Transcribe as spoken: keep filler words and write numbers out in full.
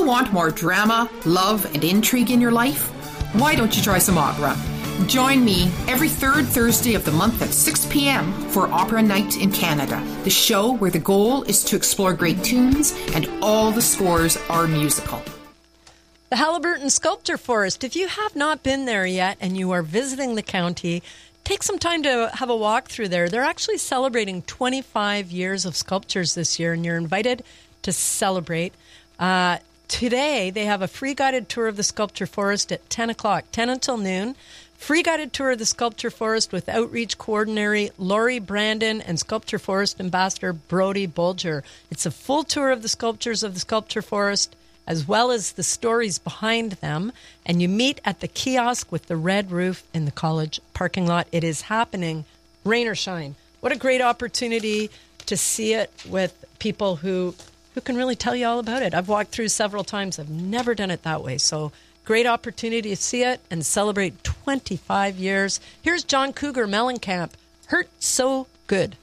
you want more drama, love, and intrigue in your life? Why don't you try some opera? Join me every third Thursday of the month at six p.m. for Opera Night in Canada, the show where the goal is to explore great tunes and all the scores are musical. The Haliburton Sculpture Forest. If you have not been there yet and you are visiting the county, take some time to have a walk through there. They're actually celebrating twenty-five years of sculptures this year, and you're invited to celebrate. Uh, today, they have a free guided tour of the Sculpture Forest at ten o'clock, ten until noon. Free guided tour of the Sculpture Forest with Outreach Coordinator Laurie Brandon and Sculpture Forest Ambassador Brody Bolger. It's a full tour of the sculptures of the Sculpture Forest, as well as the stories behind them. And you meet at the kiosk with the red roof in the college parking lot. It is happening, rain or shine. What a great opportunity to see it with people who, who can really tell you all about it. I've walked through several times. I've never done it that way. So great opportunity to see it and celebrate twenty-five years. Here's John Cougar Mellencamp. Hurt So Good.